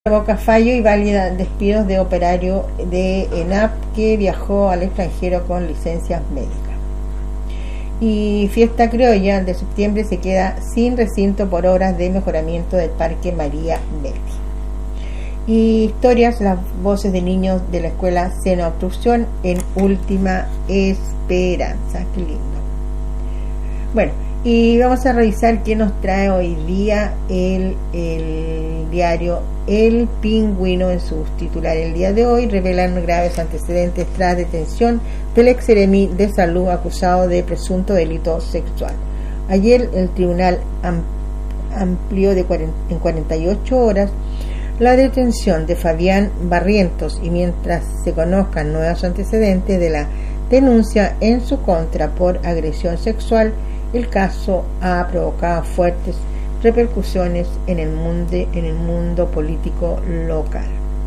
Provoca fallo y válida despidos de operario de ENAP que viajó al extranjero con licencias médicas. Y Fiesta Criolla de septiembre se queda sin recinto por obras de mejoramiento del Parque María Belli. Y historias, las voces de niños de la escuela Seno Obstrucción en Última Esperanza. Qué lindo. Bueno, y vamos a revisar qué nos trae hoy día el diario El Pingüino en sus titulares. El día de hoy revelan graves antecedentes tras detención del ex seremi de salud acusado de presunto delito sexual. Ayer el tribunal amplió en 48 horas la detención de Fabián Barrientos y mientras se conozcan nuevos antecedentes de la denuncia en su contra por agresión sexual, el caso ha provocado fuertes repercusiones en el mundo político local.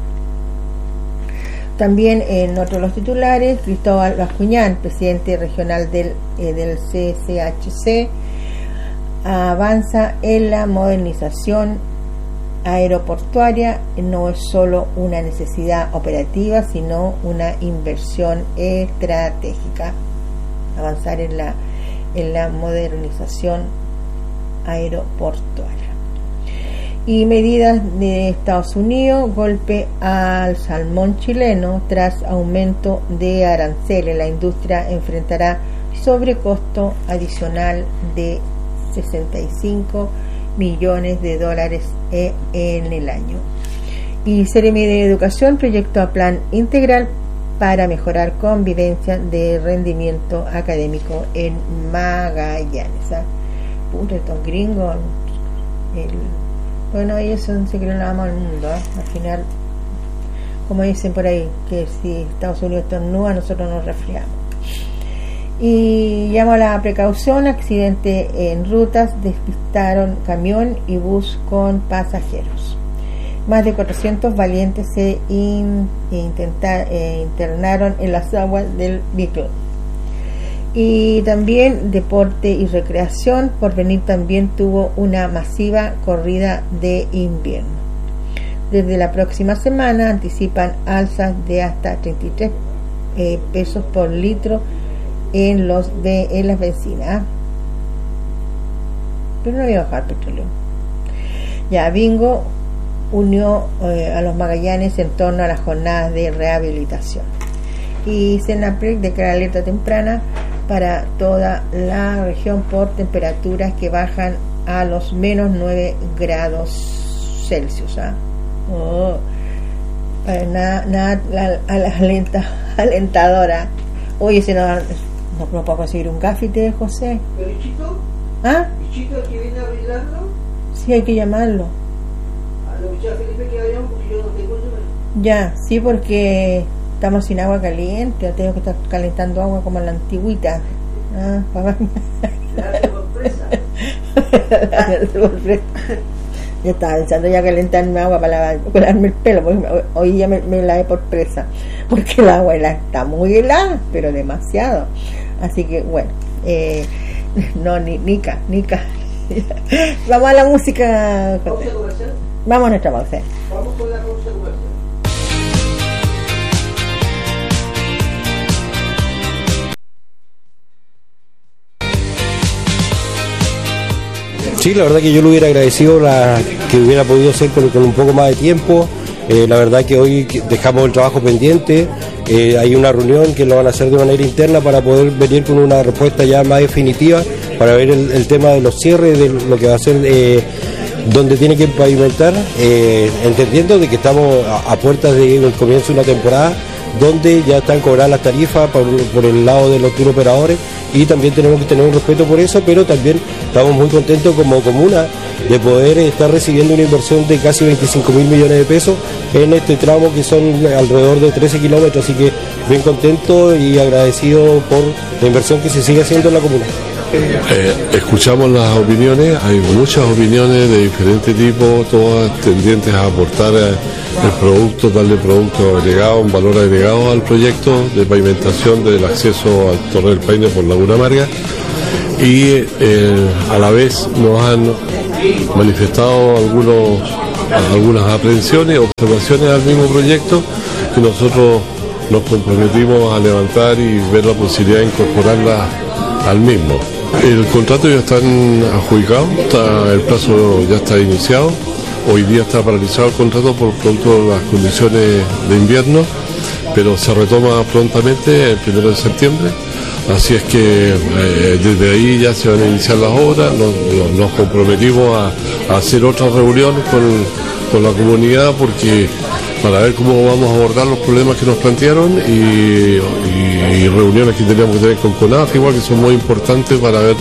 También en otro de los titulares, Cristóbal Bascuñán, presidente regional del CCHC, avanza en la modernización aeroportuaria. No es solo una necesidad operativa, sino una inversión estratégica. Avanzar en la modernización aeroportuaria. Y medidas de Estados Unidos, golpe al salmón chileno tras aumento de aranceles. La industria enfrentará sobrecosto adicional de $65 millones en el año. Y Seremi de Educación proyectó plan integral para mejorar convivencia de rendimiento académico en Magallanes. Puta, estos gringos, bueno, ellos se creen la ama del mundo. Al final, como dicen por ahí, que si Estados Unidos estornuda, nosotros nos resfriamos. Y llamo a la precaución: accidente en rutas, despistaron camión y bus con pasajeros. Más de 400 valientes se internaron en las aguas del Beagle. Y también deporte y recreación. Porvenir también tuvo una masiva corrida de invierno. Desde la próxima semana anticipan alzas de hasta 33 pesos por litro en las bencinas. Pero no había bajado el petróleo. Ya, Bingo unió a los Magallanes en torno a las jornadas de rehabilitación. Y Senaprec declara alerta temprana para toda la región por temperaturas que bajan a los menos 9 grados Celsius. Nada alentadora. Oye, no puedo conseguir un gafite, José. ¿Pero Chito? ¿Ah? ¿Y Chito el que viene a arreglarlo? Sí, hay que llamarlo. A lo que Felipe que vayamos porque yo no tengo número. Ya, sí, porque estamos sin agua caliente, tengo que estar calentando agua como en la antigüita. Para Dale sorpresa. Yo estaba pensando ya calentarme agua para colarme el pelo, porque hoy ya me lavé por presa, porque el agua está muy helada, pero demasiado. Así que bueno, no, Nica. Vamos a la música. ¿Pausa comercial? Vamos a nuestra pausa. Vamos con la pausa comercial. Sí, la verdad que yo le hubiera agradecido que hubiera podido ser con un poco más de tiempo. La verdad que hoy dejamos el trabajo pendiente. Hay una reunión que lo van a hacer de manera interna para poder venir con una respuesta ya más definitiva para ver el tema de los cierres, de lo que va a ser, donde tiene que pavimentar, entendiendo de que estamos a puertas del comienzo de una temporada donde ya están cobradas las tarifas por el lado de los turoperadores, y también tenemos que tener un respeto por eso, pero también estamos muy contentos como comuna de poder estar recibiendo una inversión de casi 25.000 millones de pesos en este tramo que son alrededor de 13 kilómetros, así que bien contento y agradecido por la inversión que se sigue haciendo en la comuna. Escuchamos las opiniones, hay muchas opiniones de diferentes tipos, todas tendientes a aportar el producto, darle producto agregado, un valor agregado al proyecto de pavimentación del acceso al Torre del Paine por Laguna Amarga, y a la vez nos han manifestado algunos algunas aprehensiones, observaciones al mismo proyecto que nosotros nos comprometimos a levantar y ver la posibilidad de incorporarla al mismo. El contrato ya está adjudicado, el plazo ya está iniciado. Hoy día está paralizado el contrato por producto de las condiciones de invierno, pero se retoma prontamente el 1 de septiembre. Así es que desde ahí ya se van a iniciar las obras. Nos comprometimos a hacer otra reunión con la comunidad para ver cómo vamos a abordar los problemas que nos plantearon y reuniones que teníamos que tener con CONAF, igual, que son muy importantes para ver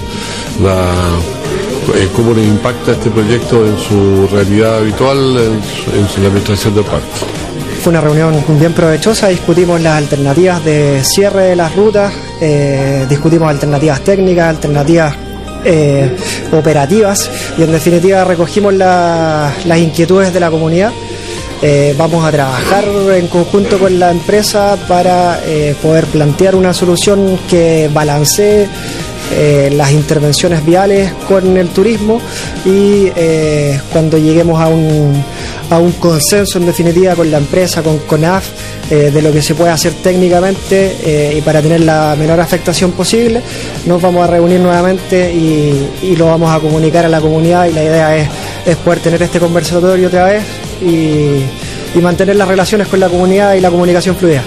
cómo les impacta este proyecto en su realidad habitual, en la administración del parque. Fue una reunión bien provechosa, discutimos las alternativas de cierre de las rutas, discutimos alternativas técnicas, alternativas operativas y en definitiva recogimos las inquietudes de la comunidad. Vamos a trabajar en conjunto con la empresa para poder plantear una solución que balancee las intervenciones viales con el turismo y cuando lleguemos a un consenso en definitiva con la empresa, con CONAF, de lo que se puede hacer técnicamente y para tener la menor afectación posible, nos vamos a reunir nuevamente y lo vamos a comunicar a la comunidad, y la idea es poder tener este conversatorio otra vez y mantener las relaciones con la comunidad y la comunicación fluida.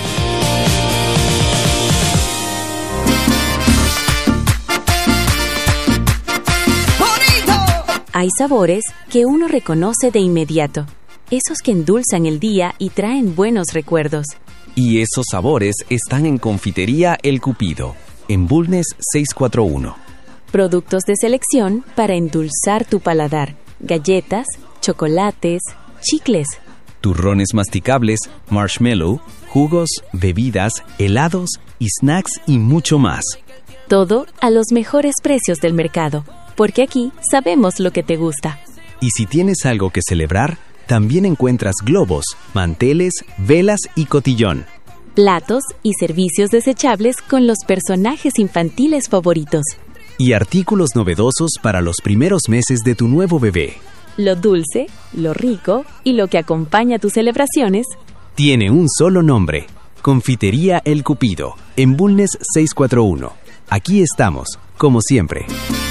Hay sabores que uno reconoce de inmediato, esos que endulzan el día y traen buenos recuerdos. Y esos sabores están en Confitería El Cupido, en Bulnes 641. Productos de selección para endulzar tu paladar, galletas, chocolates, chicles, turrones masticables, marshmallow, jugos, bebidas, helados y snacks y mucho más. Todo a los mejores precios del mercado, porque aquí sabemos lo que te gusta. Y si tienes algo que celebrar, también encuentras globos, manteles, velas y cotillón. Platos y servicios desechables con los personajes infantiles favoritos. Y artículos novedosos para los primeros meses de tu nuevo bebé. Lo dulce, lo rico y lo que acompaña tus celebraciones tiene un solo nombre: Confitería El Cupido, en Bulnes 641. Aquí estamos, como siempre.